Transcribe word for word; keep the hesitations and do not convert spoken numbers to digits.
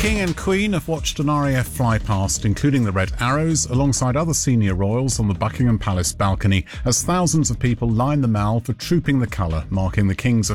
King and Queen have watched an R A F fly past, including the Red Arrows, alongside other senior royals on the Buckingham Palace balcony, as thousands of people line the Mall for Trooping the Colour, marking the King's